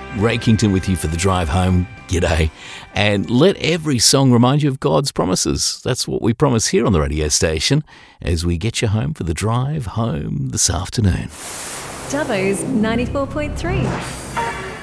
Ray Kington with you for the drive home. G'day. And let every song remind you of God's promises. That's what we promise here on the radio station as we get you home for the drive home this afternoon. Dubbo's 94.3.